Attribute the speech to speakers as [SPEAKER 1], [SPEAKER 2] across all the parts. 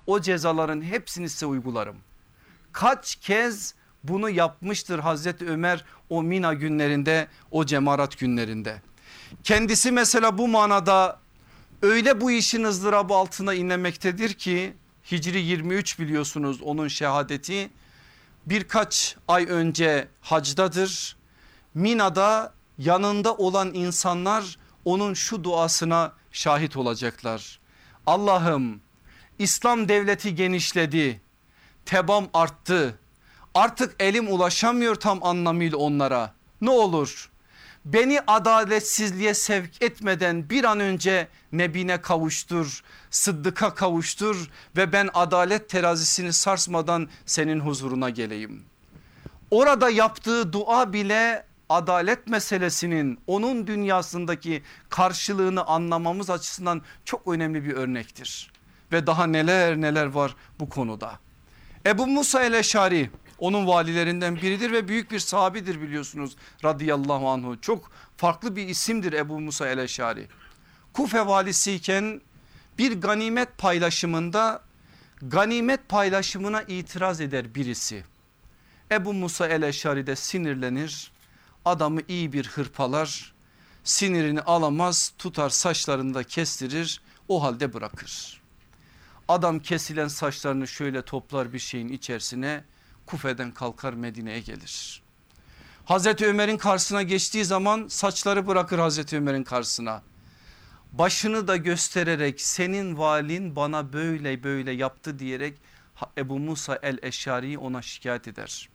[SPEAKER 1] o cezaların hepsini size uygularım. Kaç kez bunu yapmıştır Hazreti Ömer o Mina günlerinde, o cemarat günlerinde. Kendisi mesela bu manada öyle bu işin ızdırabı altına inlemektedir ki Hicri 23 biliyorsunuz onun şehadeti, birkaç ay önce hacdadır. Mina'da yanında olan insanlar onun şu duasına şahit olacaklar. Allah'ım, İslam devleti genişledi, tebam arttı, artık elim ulaşamıyor tam anlamıyla onlara. Ne olur beni adaletsizliğe sevk etmeden bir an önce Nebine kavuştur, Sıddık'a kavuştur ve ben adalet terazisini sarsmadan senin huzuruna geleyim. Orada yaptığı dua bile adalet meselesinin onun dünyasındaki karşılığını anlamamız açısından çok önemli bir örnektir. Ve daha neler neler var bu konuda. Ebu Musa el-Eşari onun valilerinden biridir ve büyük bir sahabidir biliyorsunuz radıyallahu anhu. Çok farklı bir isimdir Ebu Musa el-Eşari. Kufe valisiyken bir ganimet paylaşımında ganimet paylaşımına itiraz eder birisi. Ebu Musa el-Eşari de sinirlenir, adamı iyi bir hırpalar, sinirini alamaz, tutar saçlarını da kestirir, o halde bırakır. Adam kesilen saçlarını şöyle toplar bir şeyin içerisine, Kufe'den kalkar Medine'ye gelir. Hazreti Ömer'in karşısına geçtiği zaman saçları bırakır Hazreti Ömer'in karşısına. Başını da göstererek senin valin bana böyle böyle yaptı diyerek Ebu Musa el-Eşari'yi ona şikayet eder.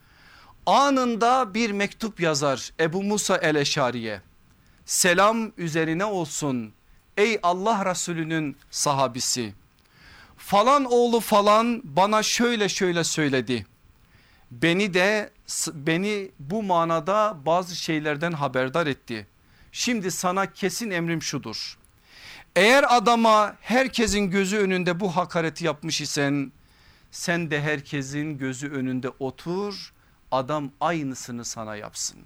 [SPEAKER 1] Anında bir mektup yazar Ebu Musa el-Eşari'ye. Selam üzerine olsun ey Allah Resulü'nün sahabisi. Falan oğlu falan bana şöyle şöyle söyledi. Beni bu manada bazı şeylerden haberdar etti. Şimdi sana kesin emrim şudur. Eğer adama herkesin gözü önünde bu hakareti yapmış isen sen de herkesin gözü önünde otur, adam aynısını sana yapsın.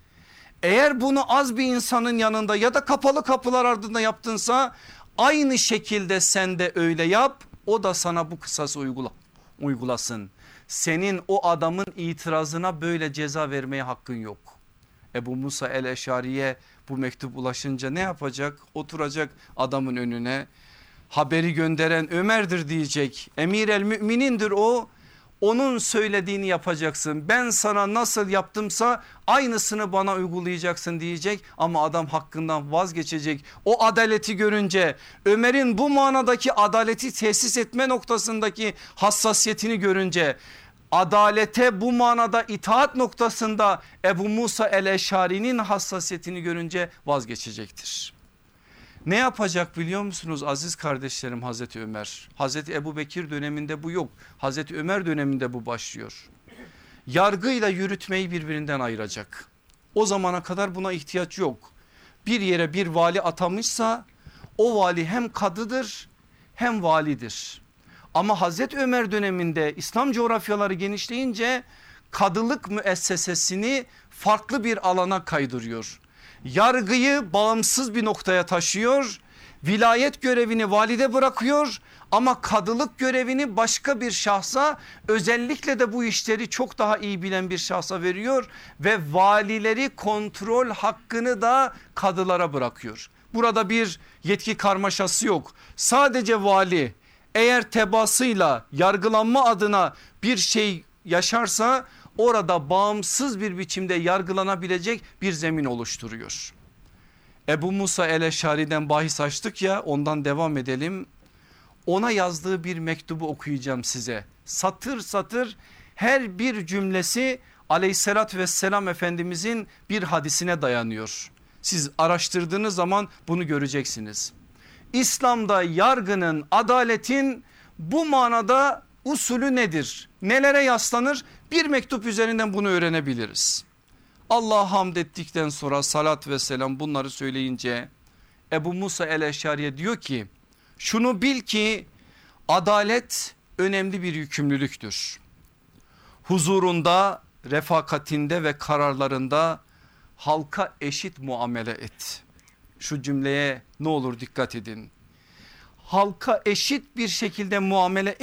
[SPEAKER 1] Eğer bunu az bir insanın yanında ya da kapalı kapılar ardında yaptınsa aynı şekilde sen de öyle yap, o da sana bu kısası uygulasın. Senin o adamın itirazına böyle ceza vermeye hakkın yok. Ebu Musa el-Eşari'ye bu mektup ulaşınca ne yapacak? Oturacak adamın önüne, haberi gönderen Ömer'dir diyecek, emir el müminindir o, onun söylediğini yapacaksın, ben sana nasıl yaptımsa aynısını bana uygulayacaksın diyecek. Ama adam hakkından vazgeçecek. O adaleti görünce, Ömer'in bu manadaki adaleti tesis etme noktasındaki hassasiyetini görünce, adalete bu manada itaat noktasında Ebu Musa el-Eşari'nin hassasiyetini görünce vazgeçecektir. Ne yapacak biliyor musunuz aziz kardeşlerim Hazreti Ömer? Hazreti Ebu Bekir döneminde bu yok. Hazreti Ömer döneminde bu başlıyor. Yargıyla yürütmeyi birbirinden ayıracak. O zamana kadar buna ihtiyaç yok. Bir yere bir vali atamışsa o vali hem kadıdır hem validir. Ama Hazreti Ömer döneminde İslam coğrafyaları genişleyince kadılık müessesesini farklı bir alana kaydırıyor. Yargıyı bağımsız bir noktaya taşıyor, vilayet görevini valide bırakıyor ama kadılık görevini başka bir şahsa, özellikle de bu işleri çok daha iyi bilen bir şahsa veriyor ve valileri kontrol hakkını da kadılara bırakıyor. Burada bir yetki karmaşası yok. Sadece vali eğer tebaasıyla yargılanma adına bir şey yaşarsa orada bağımsız bir biçimde yargılanabilecek bir zemin oluşturuyor. Ebu Musa el-Eşari'den bahis açtık ya, ondan devam edelim. Ona yazdığı bir mektubu okuyacağım size. Satır satır her bir cümlesi aleyhissalatü vesselam Efendimizin bir hadisine dayanıyor. Siz araştırdığınız zaman bunu göreceksiniz. İslam'da yargının, adaletin bu manada usulü nedir? Nelere yaslanır? Bir mektup üzerinden bunu öğrenebiliriz. Allah'a hamd ettikten sonra salat ve selam bunları söyleyince Ebu Musa el-Eşari'ye diyor ki şunu bil ki adalet önemli bir yükümlülüktür. Huzurunda, refakatinde ve kararlarında halka eşit muamele et. Şu cümleye ne olur dikkat edin. Halka eşit bir şekilde muamele